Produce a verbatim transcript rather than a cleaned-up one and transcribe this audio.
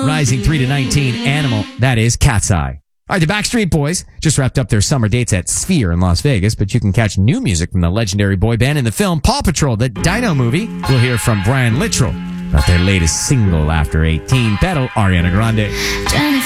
rising three to nineteen. Animal, that is Cat's Eye. All right, the Backstreet Boys just wrapped up their summer dates at Sphere in Las Vegas, but you can catch new music from the legendary boy band in the film Paw Patrol, the Dino movie. We'll hear from Brian Littrell about their latest single after eighteen. Pedal, Ariana Grande.